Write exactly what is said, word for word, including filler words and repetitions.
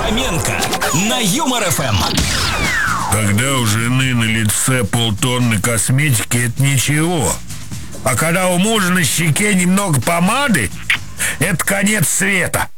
Хоменко на Юмор эф эм. Когда у жены на лице полтонны косметики, это ничего. А когда у мужа на щеке немного помады, это конец света.